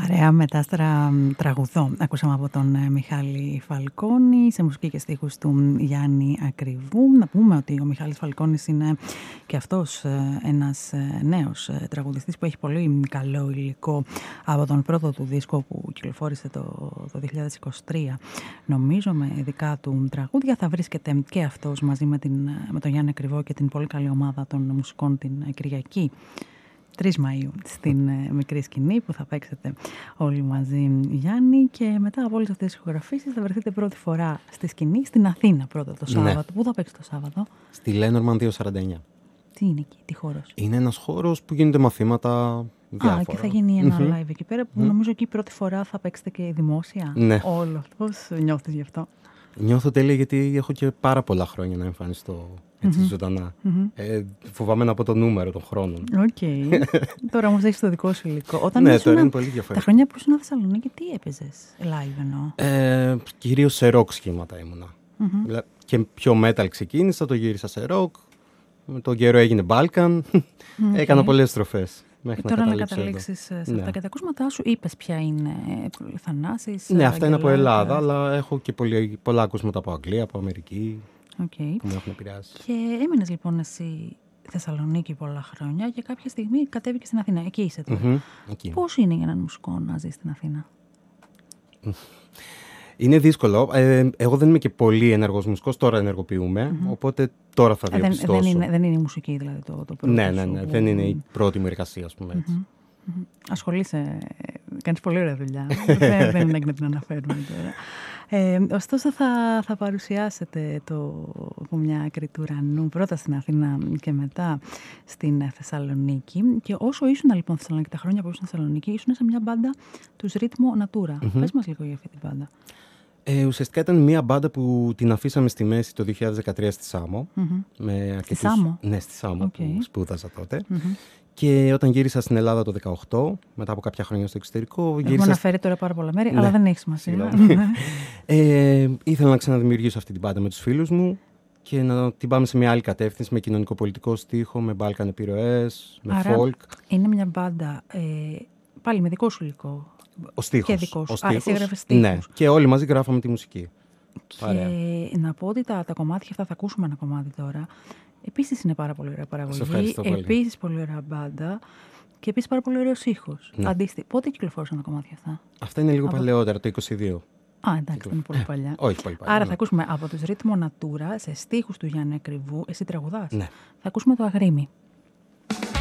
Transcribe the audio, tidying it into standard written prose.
Παρέα μετάστερα τραγουδό. Ακούσαμε από τον Μιχάλη Φαλκόνη σε μουσική και στίχους του Γιάννη Ακριβού. Να πούμε ότι ο Μιχάλης Φαλκόνης είναι και αυτός ένας νέος τραγουδιστής που έχει πολύ καλό υλικό από τον πρώτο του δίσκο που κυκλοφόρησε το 2023. Νομίζω με δικά του τραγούδια θα βρίσκεται και αυτός μαζί με τον Γιάννη Ακριβό και την πολύ καλή ομάδα των μουσικών την Κυριακή 3 Μαΐου στην μικρή σκηνή που θα παίξετε όλοι μαζί, Γιάννη, και μετά από όλες αυτές τις ηχογραφήσεις θα βρεθείτε πρώτη φορά στη σκηνή στην Αθήνα πρώτα το Σάββατο. Ναι. Πού θα παίξει το Σάββατο? Στη Lenormand 249. Τι είναι εκεί, τι χώρος? Είναι ένας χώρος που γίνονται μαθήματα διάφορα. Και θα γίνει ένα live εκεί πέρα που νομίζω εκεί πρώτη φορά θα παίξετε και δημόσια. Ναι. Όλο. Πώς νιώθεις γι' αυτό? Νιώθω τέλεια γιατί έχω και πάρα πολλά χρόνια να εμφανιστώ έτσι ζωντανά. Φοβάμαι να πω το νούμερο των χρόνων. Τώρα όμως έχεις το δικό σου υλικό. Ναι, τώρα είναι πολύ διαφορετικό. Τα χρόνια που ήσουν στη Θεσσαλονίκη, τι έπαιζες live εννοώ? Κυρίως σε rock σχήματα ήμουνα. Και πιο metal ξεκίνησα, το γύρισα σε rock. Με τον καιρό έγινε Balkan. Έκανα πολλές στροφές. Τώρα να καταλήξεις σε αυτά και τα ακούσματά σου, είπες ποια είναι? Θανάσης? Ναι, αυτά είναι από Ελλάδα, αλλά έχω και πολλά ακούσματα από Αγγλία, από Αμερική. Που με έχουν επηρεάσει. Και έμεινες λοιπόν εσύ Θεσσαλονίκη πολλά χρόνια και κάποια στιγμή κατέβηκες στην Αθήνα. Εκεί είσαι τώρα. Πώς είναι για έναν μουσικό να ζει στην Αθήνα? Είναι δύσκολο. Εγώ δεν είμαι και πολύ ενεργός μουσικός. Τώρα ενεργοποιούμε. Οπότε τώρα θα διαπιστώσω. Δεν είναι η μουσική δηλαδή το πρώτο? Ναι. Δεν είναι η πρώτη μου εργασία, ας πούμε έτσι. Ασχολείσαι. Κάνεις πολύ ωραία δουλειά. Δεν είναι να την αναφέρουμε τώρα. Ωστόσο θα παρουσιάσετε από μια άκρη του ουρανού πρώτα στην Αθήνα και μετά στην Θεσσαλονίκη. Και όσο ήσουν λοιπόν στη Θεσσαλονίκη, τα χρόνια που ήσουν στη Θεσσαλονίκη, ήσουν σε μια μπάντα τους Rhythm Natura. Πες μας λίγο για αυτή την μπάντα. Ουσιαστικά ήταν μια μπάντα που την αφήσαμε στη μέση το 2013 στη Σάμο. Στη Σάμο? Ναι, στη Σάμο που σπούδαζα τότε. Και όταν γύρισα στην Ελλάδα το 2018, μετά από κάποια χρόνια στο εξωτερικό. Έχουμε αναφέρει τώρα πάρα πολλά μέρη, αλλά δεν έχει σημασία. Ήθελα να ξαναδημιουργήσω αυτή την μπάντα με τους φίλους μου και να την πάμε σε μια άλλη κατεύθυνση, με κοινωνικοπολιτικό στίχο, με Balkan επιρροές, με folk. Είναι μια μπάντα πάλι με δικό σου υλικό. Ο στίχος. Και δικό σου. Εσύ έγραφες στίχους. Ναι, και όλοι μαζί γράφαμε τη μουσική. Και να πω ότι τα κομμάτια αυτά, θα ακούσουμε ένα κομμάτι τώρα. Επίσης είναι πάρα πολύ ωραία παραγωγή. Επίσης πολύ ωραία μπάντα. Και επίσης πάρα πολύ ωραίος ήχος. Αντίστοιχα. Πότε κυκλοφόρησαν τα κομμάτια αυτά? Αυτά είναι λίγο παλαιότερα, το 22. Εντάξει, δεν είναι πολύ παλιά. Όχι πολύ παλιά. Άρα θα ακούσουμε από τους Rhythm Natura σε στίχους του Γιάννη Ακριβού. Εσύ τραγουδάς. Ναι. Θα ακούσουμε το Αγρίμι.